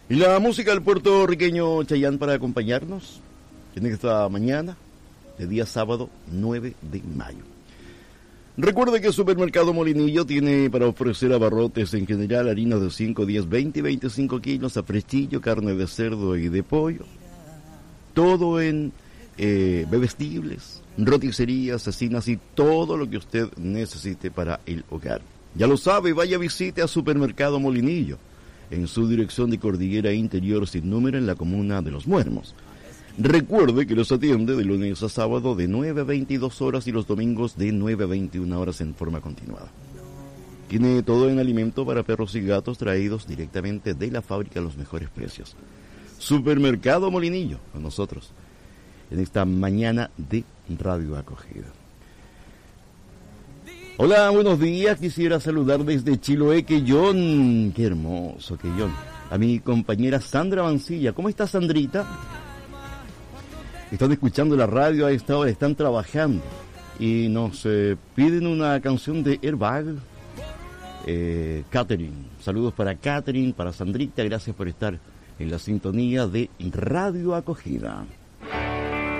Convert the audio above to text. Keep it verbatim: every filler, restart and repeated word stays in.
Y la música del puertorriqueño Chayanne para acompañarnos en esta mañana de día sábado nueve de mayo. Recuerde que el Supermercado Molinillo tiene para ofrecer abarrotes en general, harinas de cinco, diez, veinte y veinticinco kilos, afrestillo, carne de cerdo y de pollo. Todo en eh, bebestibles, roticerías, cecinas y todo lo que usted necesite para el hogar. Ya lo sabe, vaya visite a Supermercado Molinillo en su dirección de Cordillera Interior sin número en la comuna de Los Muermos. Recuerde que los atiende de lunes a sábado de nueve a veintidós horas y los domingos de nueve a veintiuna horas en forma continuada. Tiene todo en alimento para perros y gatos traídos directamente de la fábrica a los mejores precios. Supermercado Molinillo, con nosotros, en esta mañana de Radio Acogida. Hola, buenos días. Quisiera saludar desde Chiloé, Quellón. Qué hermoso, Quellón. A mi compañera Sandra Mancilla. ¿Cómo está, Sandrita? Están escuchando la radio a esta hora, están trabajando y nos eh, piden una canción de Airbag. Eh, Catherine, saludos para Catherine, para Sandrita, gracias por estar en la sintonía de Radio Acogida.